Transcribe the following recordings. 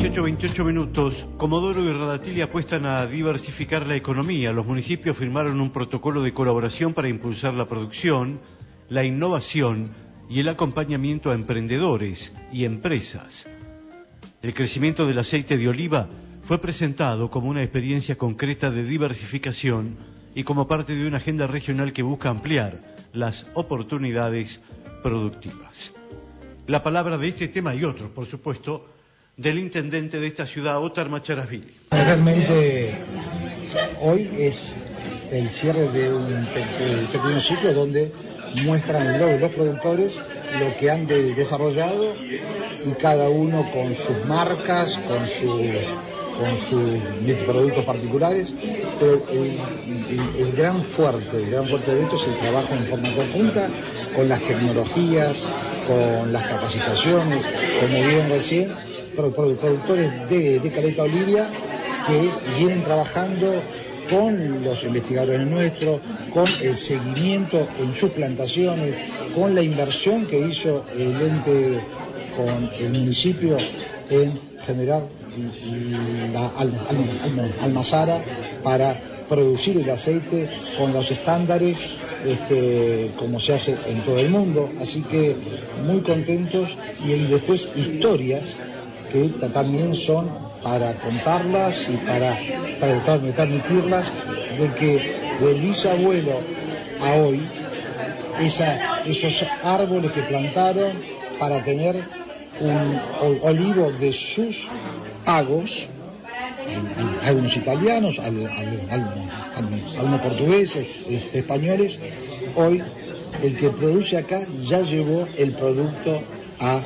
18:28. Comodoro y Radatili apuestan a diversificar la economía. Los municipios firmaron un protocolo de colaboración para impulsar la producción, la innovación y el acompañamiento a emprendedores y empresas. El crecimiento del aceite de oliva fue presentado como una experiencia concreta de diversificación y como parte de una agenda regional que busca ampliar las oportunidades productivas. La palabra de este tema y otros, por supuesto, del intendente de esta ciudad, Ótar Macharashvili. Realmente hoy es el cierre de un pequeño ciclo donde muestran los productores lo que han desarrollado y cada uno con sus marcas, con sus productos particulares, pero el gran fuerte de esto es el trabajo en forma conjunta con las tecnologías, con las capacitaciones, como vieron recién, productores de Caleta Olivia que vienen trabajando con los investigadores nuestros, con el seguimiento en sus plantaciones, con la inversión que hizo el ente con el municipio en generar la almazara para producir el aceite con los estándares como se hace en todo el mundo, así que muy contentos y después historias que también son para contarlas y para tratar de transmitirlas, de que del bisabuelo a hoy, esos árboles que plantaron para tener un olivo de sus pagos, algunos italianos, algunos portugueses, españoles, hoy el que produce acá ya llevó el producto a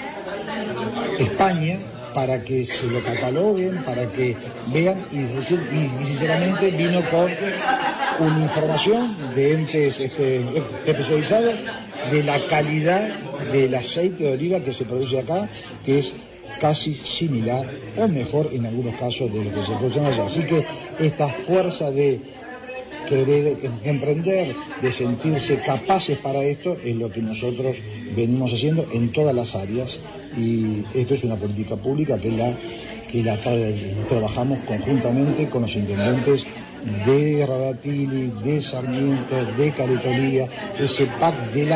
España para que se lo cataloguen, para que vean y sinceramente vino con una información de entes especializados de la calidad del aceite de oliva que se produce acá, que es casi similar o mejor en algunos casos de lo que se produce allá. Así que esta fuerza de querer emprender, de sentirse capaces para esto, es lo que nosotros venimos haciendo en todas las áreas, y esto es una política pública que la trabajamos conjuntamente con los intendentes de Radatili, de Sarmiento, de Caleta Olivia. Ese pack de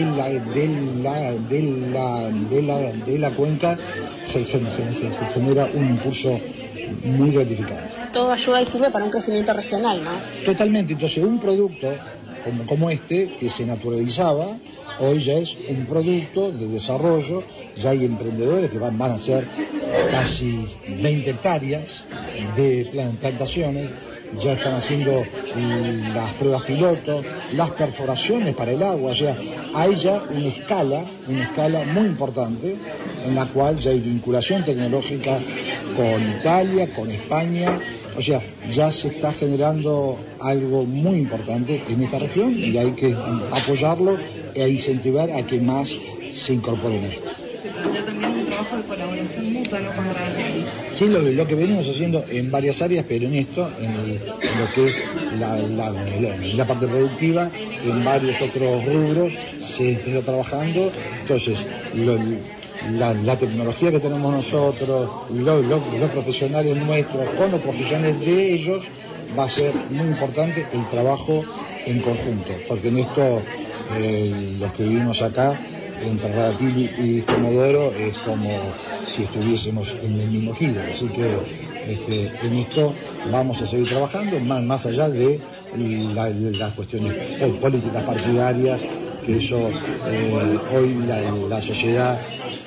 la cuenca se genera un impulso muy gratificante. Todo ayuda y sirve para un crecimiento regional, ¿no? Totalmente. Entonces, un producto como este, que se naturalizaba, hoy ya es un producto de desarrollo. Ya hay emprendedores que van a hacer casi 20 hectáreas de plantaciones, ya están haciendo las pruebas piloto, las perforaciones para el agua. O sea, hay ya una escala muy importante en la cual ya hay vinculación tecnológica con Italia, con España. O sea, ya se está generando algo muy importante en esta región y hay que apoyarlo e incentivar a que más se incorporen a esto. Se plantea también un trabajo de colaboración mutua, ¿no?, con Radatili. Sí, lo que venimos haciendo en varias áreas, pero en esto, en lo que es la parte productiva, en varios otros rubros se está trabajando. Entonces, la tecnología que tenemos nosotros, los profesionales nuestros, con los profesionales de ellos, va a ser muy importante el trabajo en conjunto, porque en esto, los que vivimos acá, entre Radatili y Comodoro, es como si estuviésemos en el mismo giro. Así que en esto vamos a seguir trabajando, más allá de las cuestiones políticas partidarias, que eso hoy la sociedad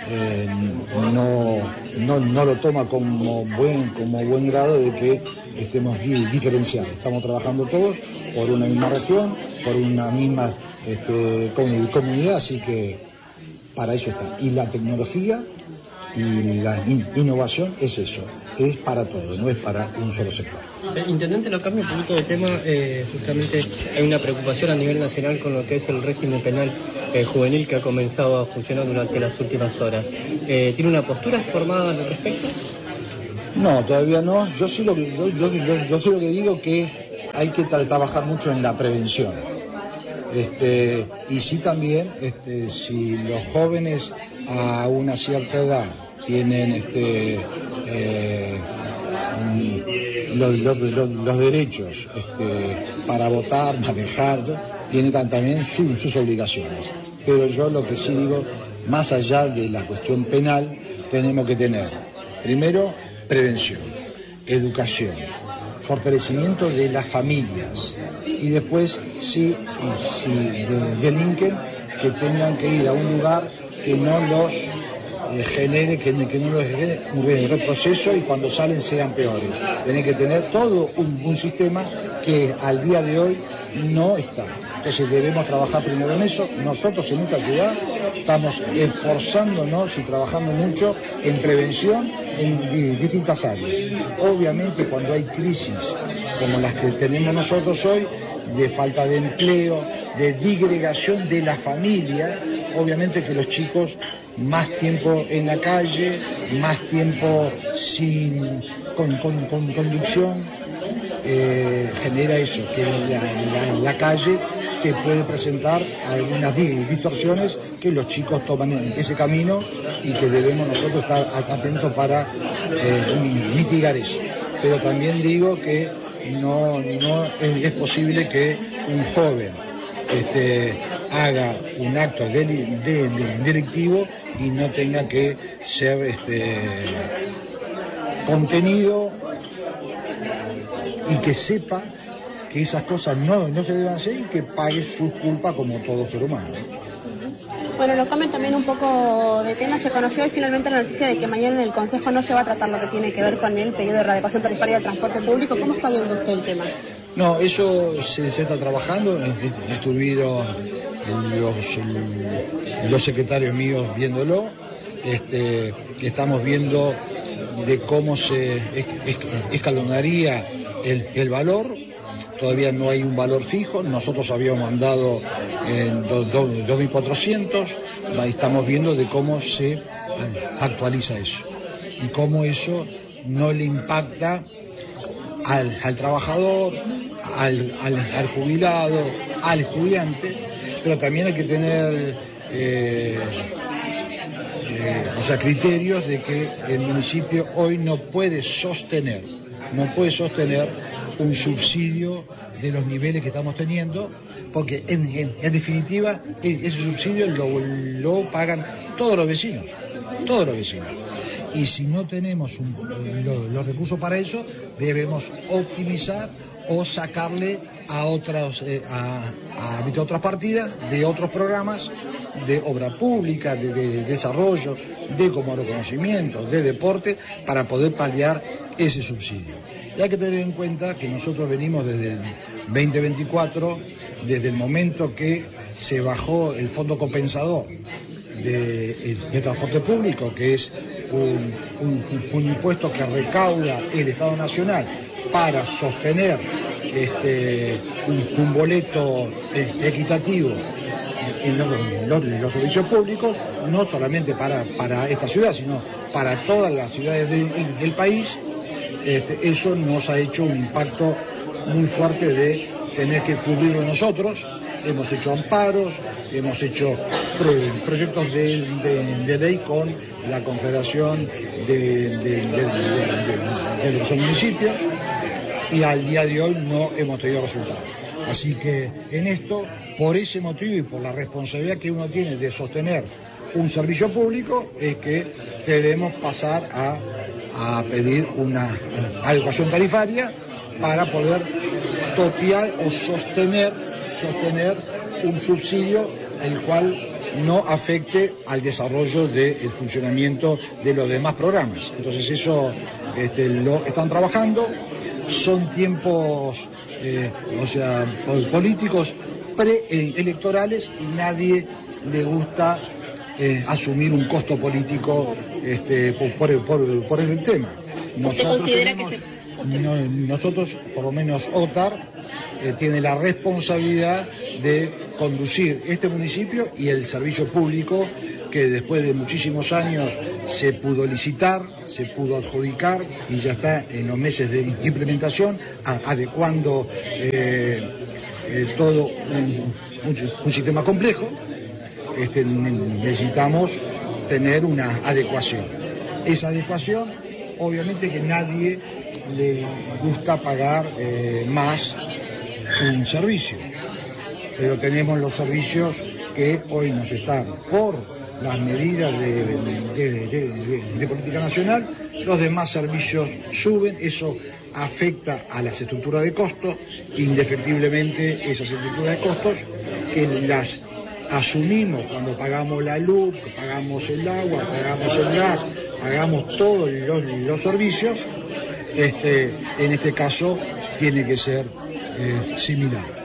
no lo toma como buen grado, de que estemos diferenciados. Estamos trabajando todos por una misma región, por una misma comunidad, así que para eso está. Y la tecnología y la innovación es eso, es para todo, no es para un solo sector. Intendente, lo cambio un poquito de tema. Justamente hay una preocupación a nivel nacional con lo que es el régimen penal juvenil que ha comenzado a funcionar durante las últimas horas. ¿Tiene una postura formada al respecto? No, todavía no. Yo sí lo que digo, que hay que trabajar mucho en la prevención. Y sí también, si los jóvenes a una cierta edad tienen los derechos para votar, manejar, tienen también sus obligaciones. Pero yo lo que sí digo, más allá de la cuestión penal, tenemos que tener, primero, prevención, educación, fortalecimiento de las familias, y después, si delinquen, que tengan que ir a un lugar que no los genere un retroceso, y cuando salen sean peores. Tienen que tener todo un sistema que al día de hoy no está. Entonces debemos trabajar primero en eso. Nosotros en esta ciudad estamos esforzándonos y trabajando mucho en prevención en distintas áreas. Obviamente cuando hay crisis como las que tenemos nosotros hoy, de falta de empleo, de disgregación de la familia, obviamente que los chicos más tiempo en la calle, más tiempo con conducción, genera eso, que la calle te puede presentar algunas distorsiones, que los chicos toman ese camino y que debemos nosotros estar atentos para mitigar eso. Pero también digo que no es posible que un joven haga un acto delictivo y no tenga que ser contenido, y que sepa que esas cosas no se deben hacer, y que pague su culpa como todo ser humano. Bueno, lo cambian también un poco de tema. Se conoció hoy finalmente la noticia de que mañana en el Consejo no se va a tratar lo que tiene que ver con el pedido de readecuación tarifaria del transporte público. ¿Cómo está viendo usted el tema? No, eso se está trabajando. Estuvieron los secretarios míos viéndolo. Estamos viendo de cómo se escalonaría el valor. Todavía no hay un valor fijo. Nosotros habíamos mandado en 2.400. Estamos viendo de cómo se actualiza eso y cómo eso no le impacta al trabajador, al jubilado, al estudiante. Pero también hay que tener criterios de que el municipio hoy no puede sostener un subsidio de los niveles que estamos teniendo, porque en definitiva ese subsidio lo pagan todos los vecinos. Y si no tenemos los recursos para eso, debemos optimizar o sacarle a otras partidas de otros programas de obra pública, de desarrollo, de como reconocimiento, de deporte, para poder paliar ese subsidio. Y hay que tener en cuenta que nosotros venimos desde el 2024, desde el momento que se bajó el fondo compensador de transporte público, que es un impuesto que recauda el Estado Nacional para sostener un boleto equitativo en los servicios públicos, no solamente para esta ciudad, sino para todas las ciudades del país. Eso nos ha hecho un impacto muy fuerte de tener que cubrirlo nosotros. Hemos hecho amparos, hemos hecho proyectos de ley con la Confederación de los municipios, y al día de hoy no hemos tenido resultados. Así que en esto, por ese motivo y por la responsabilidad que uno tiene de sostener un servicio público, es que debemos pasar a pedir una adecuación tarifaria para poder topear o sostener un subsidio el cual no afecte al desarrollo del funcionamiento de los demás programas. Entonces eso lo están trabajando. Son tiempos políticos preelectorales, y nadie le gusta asumir un costo político por el tema. Nosotros, por lo menos OTAR, tiene la responsabilidad de conducir este municipio y el servicio público, que después de muchísimos años se pudo licitar, se pudo adjudicar, y ya está en los meses de implementación, adecuando todo un sistema complejo. Necesitamos tener una adecuación. esa adecuación. Obviamente que nadie le gusta pagar más un servicio, pero tenemos los servicios que hoy nos están, por las medidas de política nacional, los demás servicios suben, eso afecta a las estructuras de costos, indefectiblemente esas estructuras de costos que las asumimos cuando pagamos la luz, pagamos el agua, pagamos el gas, pagamos todos los servicios, en este caso tiene que ser similar.